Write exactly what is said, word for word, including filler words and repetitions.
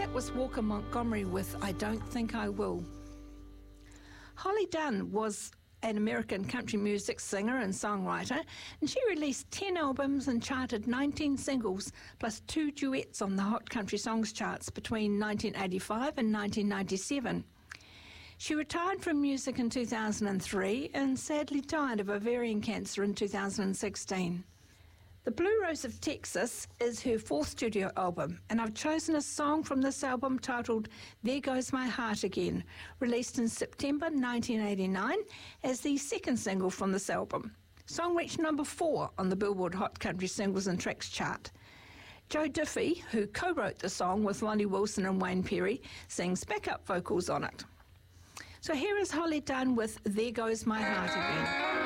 That was Walker Montgomery with I Don't Think I Will. Holly Dunn was an American country music singer and songwriter, and she released ten albums and charted nineteen singles, plus two duets on the Hot Country Songs charts between nineteen eighty-five and nineteen ninety-seven. She retired from music in two thousand three and sadly died of ovarian cancer in two thousand sixteen. The Blue Rose of Texas is her fourth studio album, and I've chosen a song from this album titled There Goes My Heart Again, released in September nineteen eighty-nine as the second single from this album. Song reached number four on the Billboard Hot Country Singles and Tracks chart. Joe Diffie, who co-wrote the song with Lonnie Wilson and Wayne Perry, sings backup vocals on it. So here is Holly Dunn with There Goes My Heart Again.